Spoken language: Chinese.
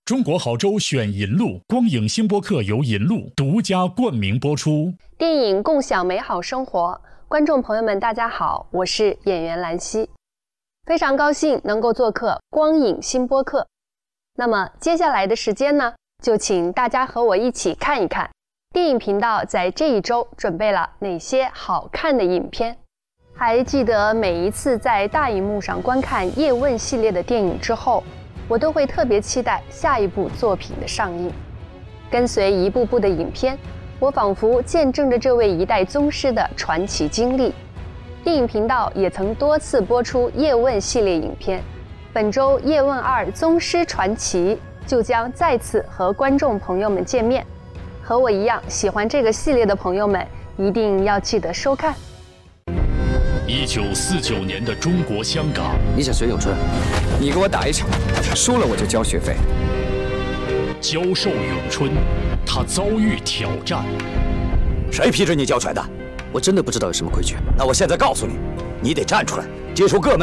中国好州选银路，光影星播客由银路独家冠名播出。 电影共享美好生活，观众朋友们大家好，我是演员兰溪，非常高兴能够做客光影星播客。那么接下来的时间呢，就请大家和我一起看一看电影频道在这一周准备了哪些好看的影片。还记得每一次在大荧幕上观看叶问系列的电影之后，我都会特别期待下一部作品的上映。跟随一部部的影片，我仿佛见证着这位一代宗师的传奇经历。电影频道也曾多次播出叶问系列影片，本周叶问2宗师传奇就将再次和观众朋友们见面。和我一样喜欢这个系列的朋友们，一定要记得收看。 1949年的中国香港， 你想学咏春？你给我打一场，输了我就交学费。 教授咏春，他遭遇挑战。 谁批准你教拳的？ 我真的不知道有什么规矩。 那我现在告诉你，你得站出来，接受各门